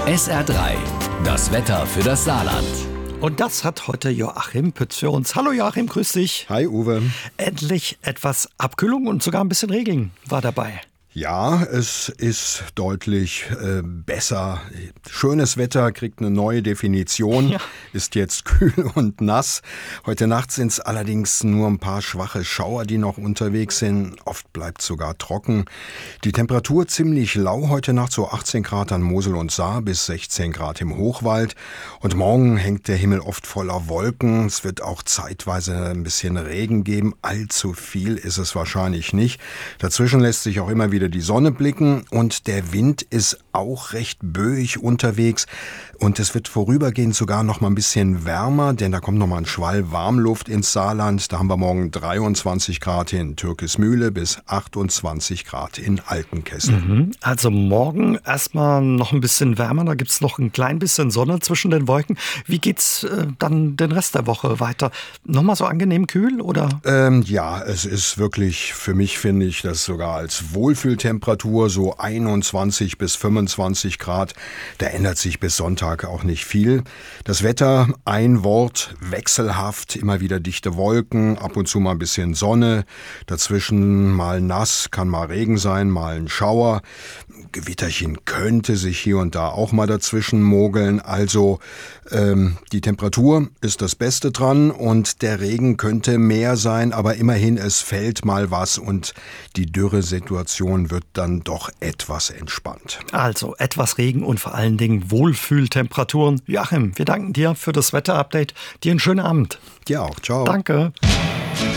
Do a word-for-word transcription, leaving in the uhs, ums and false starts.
S R drei, das Wetter für das Saarland. Und das hat heute Joachim Pütz für uns. Hallo Joachim, grüß dich. Hi Uwe. Endlich etwas Abkühlung und sogar ein bisschen Regen war dabei. Ja, es ist deutlich äh, besser. Schönes Wetter kriegt eine neue Definition, ja. Ist jetzt kühl und nass. Heute Nacht sind es allerdings nur ein paar schwache Schauer, die noch unterwegs sind. Oft bleibt es sogar trocken. Die Temperatur ziemlich lau heute Nacht, so achtzehn Grad an Mosel und Saar bis sechzehn Grad im Hochwald. Und morgen hängt der Himmel oft voller Wolken. Es wird auch zeitweise ein bisschen Regen geben. Allzu viel ist es wahrscheinlich nicht. Dazwischen lässt sich auch immer wieder die Sonne blicken und der Wind ist auch recht böig unterwegs und es wird vorübergehend sogar noch mal ein bisschen wärmer, denn da kommt noch mal ein Schwall Warmluft ins Saarland. Da haben wir morgen dreiundzwanzig Grad in Türkismühle bis achtundzwanzig Grad in Altenkessel. Mhm. Also morgen erstmal noch ein bisschen wärmer, da gibt es noch ein klein bisschen Sonne zwischen den Wolken. Wie geht's äh, dann den Rest der Woche weiter? Nochmal so angenehm kühl oder? Ähm, ja, es ist wirklich, für mich finde ich das sogar als Wohlfühltemperatur so einundzwanzig bis fünfundzwanzig Grad. Da ändert sich bis Sonntag auch nicht viel. Das Wetter, ein Wort, wechselhaft, immer wieder dichte Wolken, ab und zu mal ein bisschen Sonne, dazwischen mal nass, kann mal Regen sein, mal ein Schauer. Gewitterchen könnte sich hier und da auch mal dazwischen mogeln. Also ähm, die Temperatur ist das Beste dran und der Regen könnte mehr sein, aber immerhin es fällt mal was und die Dürresituation wird dann doch etwas entspannt. Also etwas Regen und vor allen Dingen Wohlfühltemperaturen. Joachim, wir danken dir für das Wetterupdate. Dir einen schönen Abend. Dir auch. Ciao. Danke.